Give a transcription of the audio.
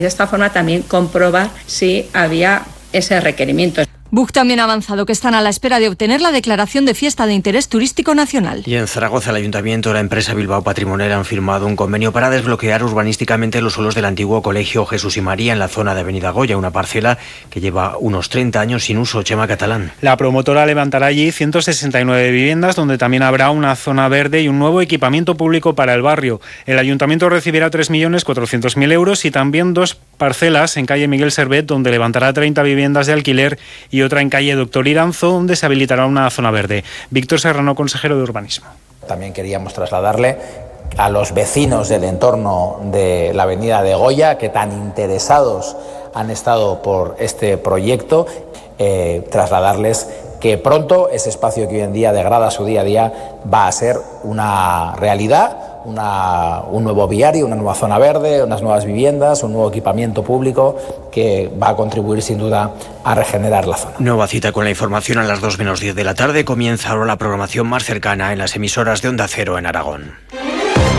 De esta forma también comprobar si había ese requerimiento. BUC también ha avanzado que están a la espera de obtener la declaración de fiesta de interés turístico nacional. Y en Zaragoza, el Ayuntamiento y la empresa Bilbao Patrimonial han firmado un convenio para desbloquear urbanísticamente los suelos del antiguo Colegio Jesús y María en la zona de Avenida Goya, una parcela que lleva unos 30 años sin uso. Chema Catalán. La promotora levantará allí 169 viviendas, donde también habrá una zona verde y un nuevo equipamiento público para el barrio. El Ayuntamiento recibirá 3.400.000 euros y también 2 parcelas en calle Miguel Servet, donde levantará 30 viviendas de alquiler, y otra en calle Doctor Iranzo, donde se habilitará una zona verde. Víctor Serrano, consejero de Urbanismo. También queríamos trasladarle a los vecinos del entorno de la avenida de Goya, que tan interesados han estado por este proyecto, trasladarles que pronto ese espacio que hoy en día degrada su día a día va a ser una realidad, un nuevo viario, una nueva zona verde, unas nuevas viviendas, un nuevo equipamiento público que va a contribuir sin duda a regenerar la zona. Nueva cita con la información a las 2 menos 10 de la tarde. Comienza ahora la programación más cercana en las emisoras de Onda Cero en Aragón.